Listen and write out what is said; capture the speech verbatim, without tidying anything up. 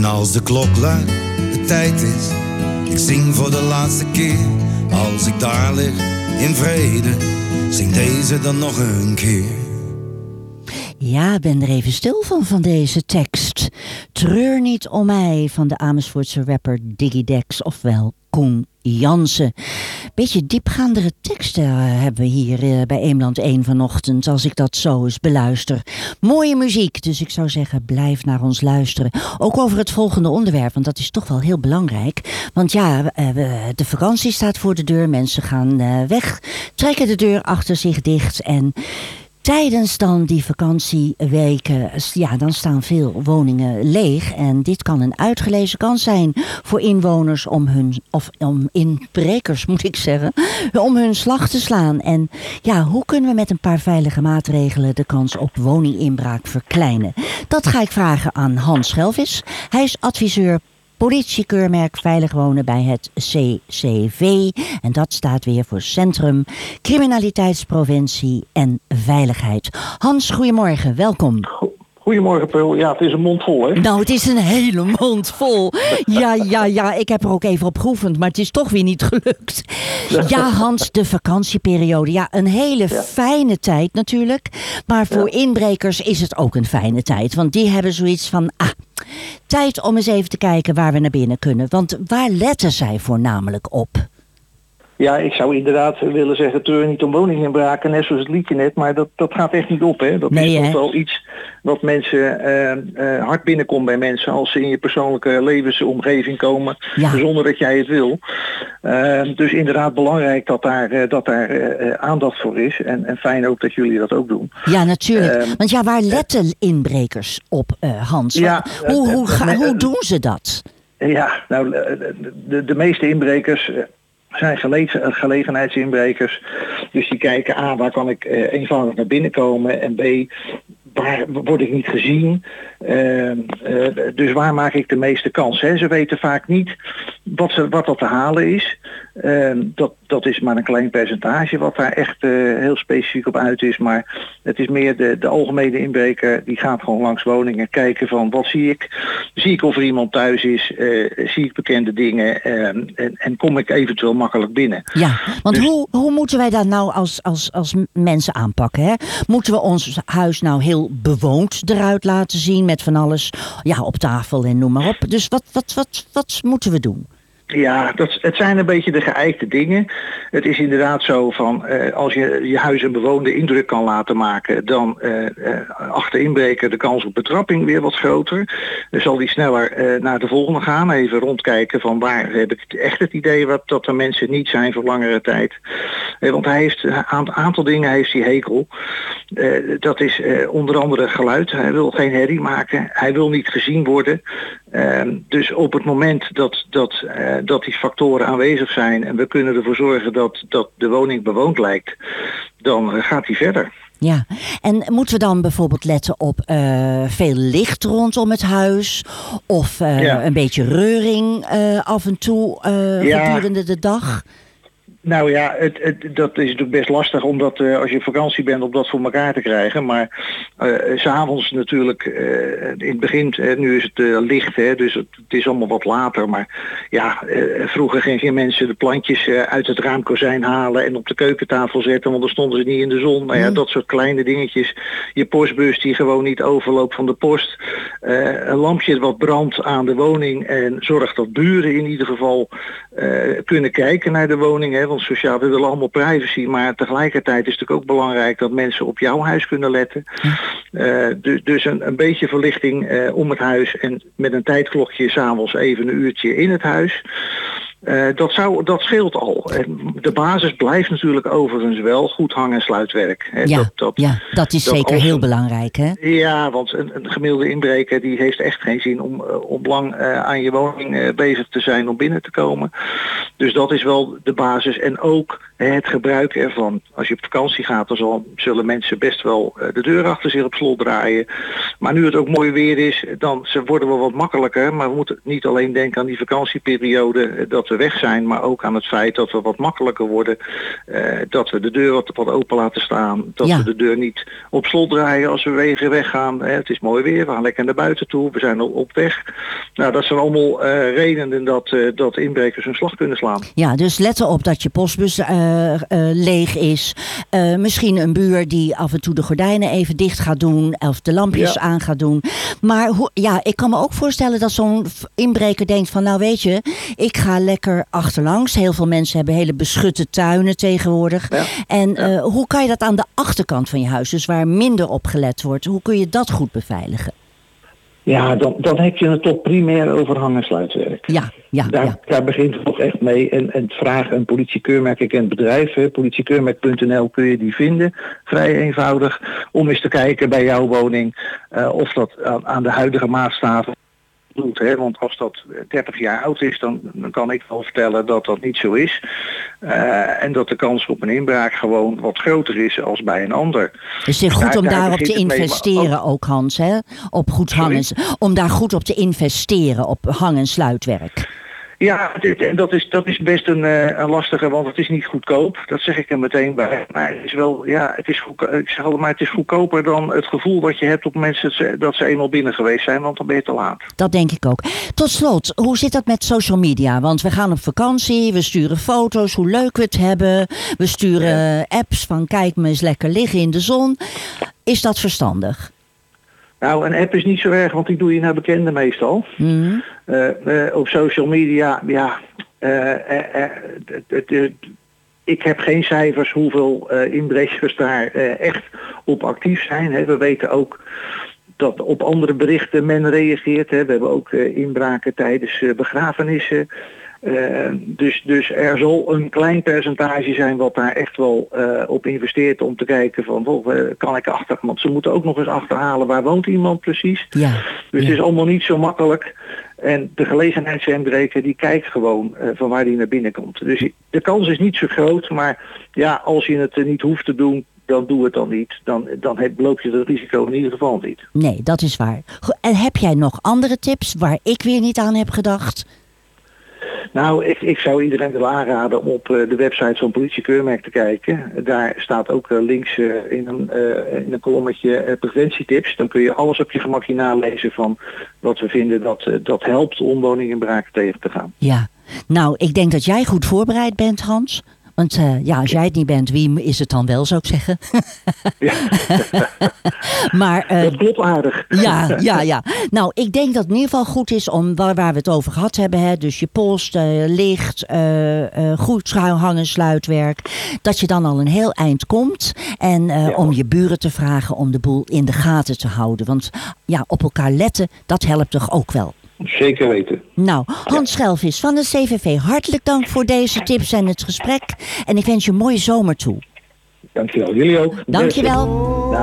Als de klok luidt, de tijd is, ik zing voor de laatste keer. Als ik daar lig, in vrede, zing deze dan nog een keer. Ja, ben er even stil van, van deze tekst. Treur niet om mij, van de Amersfoortse rapper Diggy Dex, ofwel Koen Jansen. Beetje diepgaandere teksten uh, hebben we hier uh, bij Eemland één vanochtend, als ik dat zo eens beluister. Mooie muziek, dus ik zou zeggen, blijf naar ons luisteren. Ook over het volgende onderwerp, want dat is toch wel heel belangrijk. Want ja, uh, de vakantie staat voor de deur, mensen gaan uh, weg, trekken de deur achter zich dicht en tijdens dan die vakantieweken, ja, dan staan veel woningen leeg. En dit kan een uitgelezen kans zijn voor inwoners om hun, of om inbrekers moet ik zeggen, om hun slag te slaan. En ja, hoe kunnen we met een paar veilige maatregelen de kans op woninginbraak verkleinen? Dat ga ik vragen aan Hans Schelvis. Hij is adviseur politiekeurmerk Veilig Wonen bij het C C V. En dat staat weer voor Centrum Criminaliteitspreventie en Veiligheid. Hans, goedemorgen, welkom. Goedemorgen, Peul. Ja, het is een mond vol, hè? Nou, het is een hele mond vol. Ja, ja, ja, ik heb er ook even op geoefend, maar het is toch weer niet gelukt. Ja, Hans, de vakantieperiode. Ja, een hele ja. fijne tijd natuurlijk. Maar voor ja. inbrekers is het ook een fijne tijd. Want die hebben zoiets van, ah, tijd om eens even te kijken waar we naar binnen kunnen. Want waar letten zij voornamelijk op? Ja, ik zou inderdaad willen zeggen, treur niet om woninginbraken, net zoals het liedje net, maar dat, dat gaat echt niet op, hè. Dat nee, is toch wel iets wat mensen uh, uh, hard binnenkomt bij mensen als ze in je persoonlijke levensomgeving komen, ja. zonder dat jij het wil. Uh, dus inderdaad belangrijk dat daar, uh, dat daar uh, aandacht voor is. En, en fijn ook dat jullie dat ook doen. Ja, natuurlijk. Uh, Want ja, waar letten uh, inbrekers op, uh, Hans? Ja, hoe, hoe, hoe, ga, hoe doen ze dat? Ja, nou, de, de meeste inbrekers Uh, zijn gele- gelegenheidsinbrekers. Dus die kijken, A, waar kan ik uh, eenvoudig naar binnen komen? En B, waar word ik niet gezien? Uh, uh, dus waar maak ik de meeste kans? Hè? Ze weten vaak niet wat, ze, wat dat te halen is. Uh, dat, dat is maar een klein percentage wat daar echt uh, heel specifiek op uit is. Maar het is meer de, de algemene inbreker, die gaat gewoon langs woningen kijken van wat zie ik? Zie ik of er iemand thuis is? Uh, zie ik bekende dingen? Uh, en, en kom ik eventueel makkelijk binnen? Ja, want dus, hoe, hoe moeten wij dat nou als, als, als mensen aanpakken? Hè? Moeten we ons huis nou heel bewoond eruit laten zien met van alles ja, op tafel en noem maar op? Dus wat, wat, wat, wat moeten we doen? Ja, dat, het zijn een beetje de geëikte dingen. Het is inderdaad zo van, uh, als je je huis een bewoonde indruk kan laten maken, dan uh, uh, acht de inbreker de kans op betrapping weer wat groter. Dan zal die sneller uh, naar de volgende gaan, even rondkijken van waar heb ik echt het idee wat, dat er mensen niet zijn voor langere tijd. Uh, want hij heeft een aantal dingen heeft hij hekel. Uh, dat is uh, onder andere geluid. Hij wil geen herrie maken. Hij wil niet gezien worden. Uh, dus op het moment dat, dat, uh, dat die factoren aanwezig zijn en we kunnen ervoor zorgen dat, dat de woning bewoond lijkt, dan uh, gaat hij verder. Ja, en moeten we dan bijvoorbeeld letten op uh, veel licht rondom het huis of uh, ja. een beetje reuring uh, af en toe uh, ja. gedurende de dag? Nou ja, het, het, dat is natuurlijk best lastig omdat uh, als je op vakantie bent om dat voor elkaar te krijgen. Maar uh, 's avonds natuurlijk, uh, in het begin, uh, nu is het uh, licht, hè, dus het, het is allemaal wat later. Maar ja, uh, vroeger gingen mensen de plantjes uh, uit het raamkozijn halen en op de keukentafel zetten, want dan stonden ze niet in de zon. Nou ja, mm. dat soort kleine dingetjes. Je postbus die gewoon niet overloopt van de post. Uh, een lampje wat brandt aan de woning en zorgt dat buren in ieder geval uh, kunnen kijken naar de woning. Hè. Want sociaal, we willen allemaal privacy, maar tegelijkertijd is het natuurlijk ook belangrijk dat mensen op jouw huis kunnen letten. Uh, dus, dus een, een beetje verlichting uh, om het huis en met een tijdklokje 's avonds even een uurtje in het huis. Uh, dat, zou, dat scheelt al. En de basis blijft natuurlijk overigens wel goed hang- en sluitwerk. Hè. Ja, dat, dat, ja, dat is dat zeker heel belangrijk. Hè? Ja, want een, een gemiddelde inbreker die heeft echt geen zin om, uh, om lang uh, aan je woning uh, bezig te zijn om binnen te komen. Dus dat is wel de basis. En ook het gebruik ervan. Als je op vakantie gaat, dan zal, zullen mensen best wel de deur achter zich op slot draaien. Maar nu het ook mooi weer is, dan ze worden we wat makkelijker. Maar we moeten niet alleen denken aan die vakantieperiode dat we weg zijn, maar ook aan het feit dat we wat makkelijker worden. Uh, dat we de deur wat, wat open laten staan. Dat ja. we de deur niet op slot draaien als we wegen weggaan. Uh, het is mooi weer, we gaan lekker naar buiten toe. We zijn al op weg. Nou, dat zijn allemaal uh, redenen dat, uh, dat inbrekers hun slag kunnen slaan. Ja, dus let erop dat je postbus uh, uh, leeg is. Uh, misschien een buur die af en toe de gordijnen even dicht gaat doen. Of de lampjes ja. aan gaat doen. Maar ho- ja, ik kan me ook voorstellen dat zo'n inbreker denkt van, nou weet je, ik ga lekker achterlangs. Heel veel mensen hebben hele beschutte tuinen tegenwoordig. Ja. En uh, ja. hoe kan je dat aan de achterkant van je huis, dus waar minder op gelet wordt, hoe kun je dat goed beveiligen? Ja, dan, dan heb je het toch primair over hang- en sluitwerk. Ja, ja, daar, ja. daar begint het toch echt mee. En, en het vragen een politiekeurmerk, ik ken het bedrijf, hè, politiekeurmerk punt n l kun je die vinden. Vrij eenvoudig. Om eens te kijken bij jouw woning uh, of dat aan, aan de huidige maatstaven doet. Hè? Want als dat dertig jaar oud is, dan, dan kan ik wel vertellen dat dat niet zo is. Uh, en dat de kans op een inbraak gewoon wat groter is als bij een ander. Dus het is goed daar, om daarop te investeren mee, ook, ook Hans, hè? Op goed hangen, om daar goed op te investeren, op hang- en sluitwerk. Ja, dit, dat, is, dat is best een, een lastige, want het is niet goedkoop. Dat zeg ik er meteen bij. Maar het is wel, ja, het is goed, ik zeg altijd maar, het is goedkoper dan het gevoel dat je hebt op mensen dat ze, dat ze eenmaal binnen geweest zijn, want dan ben je te laat. Dat denk ik ook. Tot slot, hoe zit dat met social media? Want we gaan op vakantie, we sturen foto's, hoe leuk we het hebben. We sturen ja. apps van kijk me eens lekker liggen in de zon. Is dat verstandig? Nou, een app is niet zo erg, want die doe je naar bekenden meestal. Mm-hmm. Uh, uh, op social media, ja, uh, uh, uh, uh, uh, ik heb geen cijfers hoeveel uh, inbrekers daar uh, echt op actief zijn. Hè. We weten ook dat op andere berichten men reageert. Hè. We hebben ook uh, inbraken tijdens uh, begrafenissen. Uh, dus, dus er zal een klein percentage zijn wat daar echt wel uh, op investeert om te kijken van, oh, uh, kan ik achter, want ze moeten ook nog eens achterhalen waar woont iemand precies. Ja, dus ja. Het is allemaal niet zo makkelijk. En de gelegenheidsinbreker die kijkt gewoon uh, van waar die naar binnen komt. Dus de kans is niet zo groot, maar ja, als je het uh, niet hoeft te doen, dan doe het dan niet. Dan, dan heb, loop je het risico in ieder geval niet. Nee, dat is waar. En heb jij nog andere tips waar ik weer niet aan heb gedacht? Nou, ik, ik zou iedereen willen aanraden om op uh, de website van politiekeurmerk te kijken. Daar staat ook uh, links uh, in, een, uh, in een kolommetje uh, preventietips. Dan kun je alles op je gemakje nalezen van wat we vinden dat, uh, dat helpt om woninginbraken tegen te gaan. Ja, nou ik denk dat jij goed voorbereid bent, Hans. Want uh, ja, als jij het niet bent, wie is het dan wel, zou ik zeggen? Ja. Maar, uh, dat klopt aardig. Ja, ja, ja. Nou, ik denk dat het in ieder geval goed is om waar, waar we het over gehad hebben. Hè, dus je post, uh, licht, uh, uh, goed hangen, sluitwerk. Dat je dan al een heel eind komt. En uh, ja. om je buren te vragen om de boel in de gaten te houden. Want ja, op elkaar letten, dat helpt toch ook wel. Zeker weten. Nou, Hans Schelvis van de C V V, hartelijk dank voor deze tips en het gesprek. En ik wens je een mooie zomer toe. Dankjewel, jullie ook. Dankjewel.